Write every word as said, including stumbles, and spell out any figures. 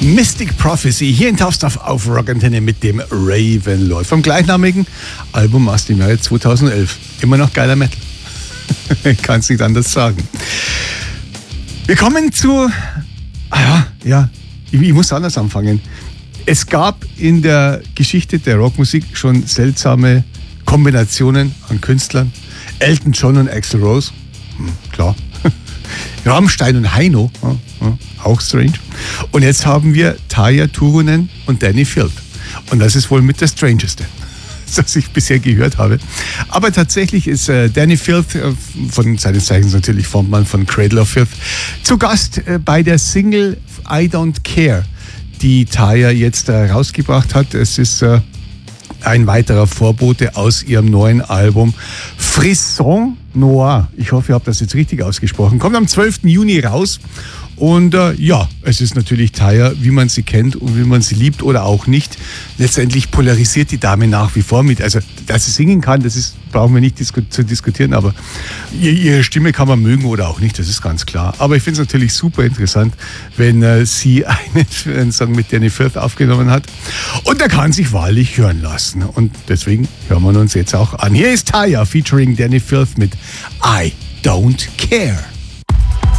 Mystic Prophecy hier in Tauffstuff auf Rock Antenne mit dem Ravenlord vom gleichnamigen Album aus dem Jahre zweitausendelf. Immer noch geiler Metal. Kann es nicht anders sagen. Wir kommen zu... Ah ja, ja, ich, ich muss anders anfangen. Es gab in der Geschichte der Rockmusik schon seltsame Kombinationen an Künstlern. Elton John und Axl Rose, hm, klar. Rammstein und Heino, ja, ja, auch strange. Und jetzt haben wir Tarja Turunen und Danny Filth. Und das ist wohl mit das Strangeste, das ich bisher gehört habe. Aber tatsächlich ist äh, Danny Filth, äh, von seines Zeichens natürlich Frontmann von Cradle of Filth, zu Gast äh, bei der Single I Don't Care, die Tarja jetzt äh, rausgebracht hat. Es ist äh, ein weiterer Vorbote aus ihrem neuen Album Frisson Noir. Ich hoffe, ihr habt das jetzt richtig ausgesprochen. Kommt am zwölften Juni raus. Und äh, ja, es ist natürlich Tarja, wie man sie kennt und wie man sie liebt oder auch nicht. Letztendlich polarisiert die Dame nach wie vor mit. Also, dass sie singen kann, das ist, brauchen wir nicht disku- zu diskutieren, aber ihre Stimme kann man mögen oder auch nicht, das ist ganz klar. Aber ich finde es natürlich super interessant, wenn äh, sie einen, einen Song mit Danny Filth aufgenommen hat. Und der kann sich wahrlich hören lassen. Und deswegen hören wir uns jetzt auch an. Hier ist Tarja featuring Danny Filth mit I Don't Care.